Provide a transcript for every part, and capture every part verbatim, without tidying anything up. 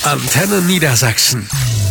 Antenne Niedersachsen.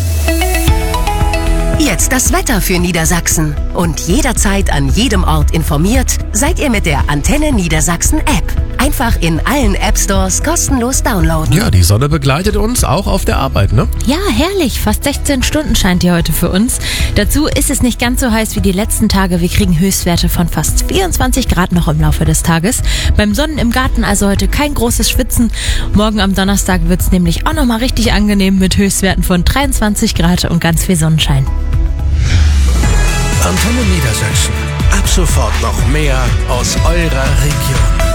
Jetzt das Wetter für Niedersachsen. Und jederzeit an jedem Ort informiert seid ihr mit der Antenne Niedersachsen App. Einfach in allen App-Stores kostenlos downloaden. Ja, die Sonne begleitet uns auch auf der Arbeit, ne? Ja, herrlich. Fast sechzehn Stunden scheint die heute für uns. Dazu ist es nicht ganz so heiß wie die letzten Tage. Wir kriegen Höchstwerte von fast vierundzwanzig Grad noch im Laufe des Tages. Beim Sonnen im Garten also heute kein großes Schwitzen. Morgen am Donnerstag wird es nämlich auch nochmal richtig angenehm mit Höchstwerten von dreiundzwanzig Grad und ganz viel Sonnenschein. Antenne Niedersachsen. Ab sofort noch mehr aus eurer Region.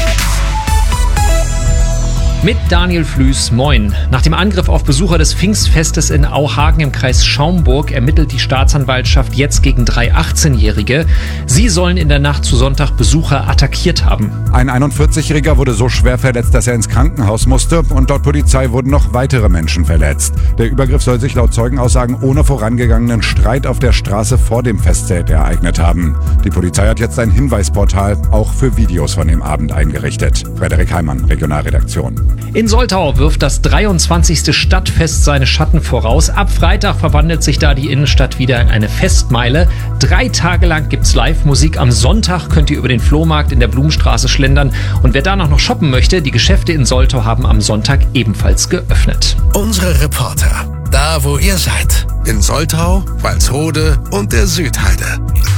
Mit Daniel Flüß, moin. Nach dem Angriff auf Besucher des Pfingstfestes in Auhagen im Kreis Schaumburg ermittelt die Staatsanwaltschaft jetzt gegen drei achtzehnjährige. Sie sollen in der Nacht zu Sonntag Besucher attackiert haben. Ein einundvierzigjähriger wurde so schwer verletzt, dass er ins Krankenhaus musste, und laut Polizei wurden noch weitere Menschen verletzt. Der Übergriff soll sich laut Zeugenaussagen ohne vorangegangenen Streit auf der Straße vor dem Festzelt ereignet haben. Die Polizei hat jetzt ein Hinweisportal auch für Videos von dem Abend eingerichtet. Frederik Heimann, Regionalredaktion. In Soltau wirft das dreiundzwanzigste Stadtfest seine Schatten voraus. Ab Freitag verwandelt sich da die Innenstadt wieder in eine Festmeile. Drei Tage lang gibt's Live-Musik. Am Sonntag könnt ihr über den Flohmarkt in der Blumenstraße schlendern. Und wer danach noch shoppen möchte, die Geschäfte in Soltau haben am Sonntag ebenfalls geöffnet. Unsere Reporter, da wo ihr seid. In Soltau, Walsrode und der Südheide.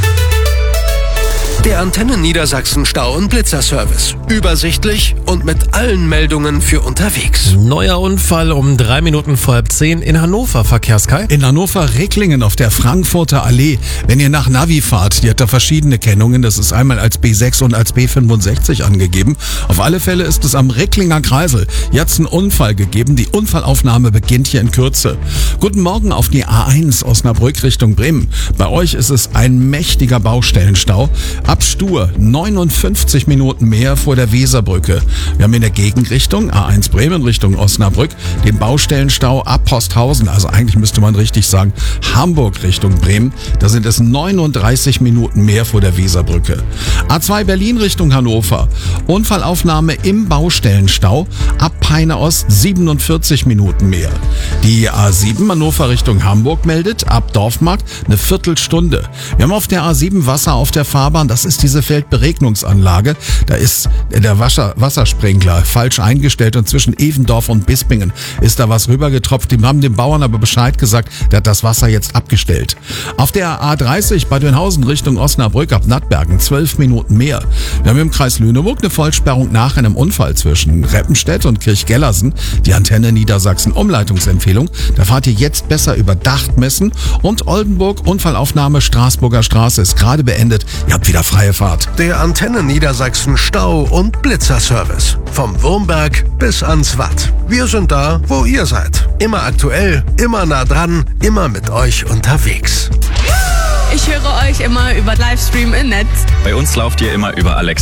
Der Antenne Niedersachsen Stau- und Blitzerservice. Übersichtlich und mit allen Meldungen für unterwegs. Neuer Unfall um drei Minuten vor halb zehn in Hannover, Verkehrskai. In Hannover-Ricklingen auf der Frankfurter Allee. Wenn ihr nach Navi fahrt, die hat da verschiedene Kennungen. Das ist einmal als B sechs und als B fünfundsechzig angegeben. Auf alle Fälle ist es am Ricklinger Kreisel jetzt einen Unfall gegeben. Die Unfallaufnahme beginnt hier in Kürze. Guten Morgen auf die A eins Osnabrück Richtung Bremen. Bei euch ist es ein mächtiger Baustellenstau. Ab Stur neunundfünfzig Minuten mehr vor der Weserbrücke. Wir haben in der Gegenrichtung A eins Bremen Richtung Osnabrück den Baustellenstau ab Posthausen. Also eigentlich müsste man richtig sagen Hamburg Richtung Bremen. Da sind es neununddreißig Minuten mehr vor der Weserbrücke. A zwei Berlin Richtung Hannover. Unfallaufnahme im Baustellenstau ab Peine Ost siebenundvierzig Minuten mehr. Die A sieben Hannover Richtung Hamburg meldet ab Dorfmarkt eine Viertelstunde. Wir haben auf der A sieben Wasser auf der Fahrbahn. Das ist diese Feldberegnungsanlage. Da ist der Wasser, Wassersprinkler falsch eingestellt und zwischen Evendorf und Bispingen ist da was rübergetropft. Die haben dem Bauern aber Bescheid gesagt, der hat das Wasser jetzt abgestellt. Auf der A dreißig bei Dönhausen Richtung Osnabrück ab Nattbergen zwölf Minuten mehr. Wir haben im Kreis Lüneburg eine Vollsperrung nach einem Unfall zwischen Reppenstedt und Kirchgellersen. Die Antenne Niedersachsen Umleitungsempfehlung. Da fahrt ihr jetzt besser über Dachtmessen und Oldenburg. Unfallaufnahme Straßburger Straße ist gerade beendet. Ihr habt wieder freie Fahrt. Der Antenne Niedersachsen Stau- und Blitzerservice. Vom Wurmberg bis ans Watt. Wir sind da, wo ihr seid. Immer aktuell, immer nah dran, immer mit euch unterwegs. Ich höre euch immer über Livestream im Netz. Bei uns lauft ihr immer über Alexa.